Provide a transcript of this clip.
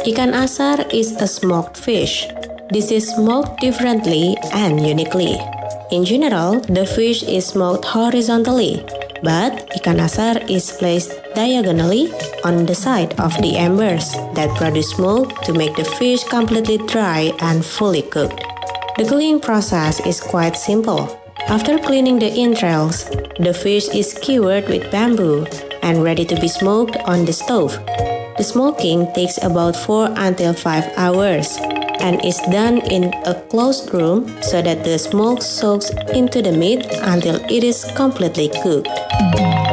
Ikan asar is a smoked fish. This is smoked differently and uniquely. In general, the fish is smoked horizontally, but ikan asar is placed diagonally on the side of the embers that produce smoke to make the fish completely dry and fully cooked. The cooking process is quite simple. After cleaning the entrails, the fish is skewered with bamboo and ready to be smoked on the stove. The smoking takes about 4 until 5 hours and is done in a closed room so that the smoke soaks into the meat until it is completely cooked.